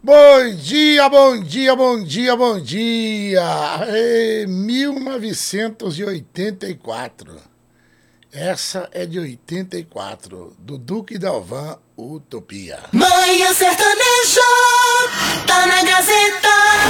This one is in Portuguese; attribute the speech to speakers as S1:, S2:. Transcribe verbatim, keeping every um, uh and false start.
S1: Bom dia, bom dia, bom dia, bom dia! É mil novecentos e oitenta e quatro. Essa é de oitenta e quatro, do Duque Dalvan, Utopia.
S2: Manhã Sertaneja, tá na Gazeta.